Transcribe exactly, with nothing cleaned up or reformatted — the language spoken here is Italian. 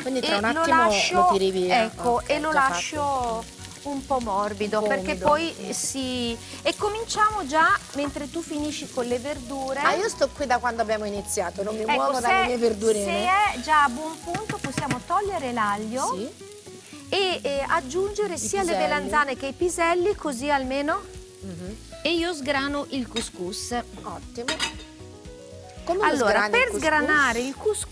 Quindi tra e un lo attimo lascio, lo tiri via. ecco, Ok, e lo già lascio fatto. un po' morbido, Un po' perché umido. poi si... E cominciamo già, mentre tu finisci con le verdure. Ah, io sto qui da quando abbiamo iniziato, non mi Ecco, muovo dalle mie se, verdurine. se è già a buon punto possiamo togliere l'aglio Sì. e, e aggiungere I sia le piselli. melanzane che i piselli, così almeno... Mhm. E io sgrano il couscous. Ottimo. Come lo Allora, sgrani il per couscous? sgranare il couscous